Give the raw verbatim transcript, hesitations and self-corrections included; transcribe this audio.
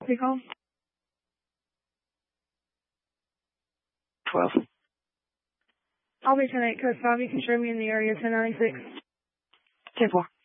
Recall. twelve. I'll be ten eight, code five. You can show me in the area ten ninety-six. ten four.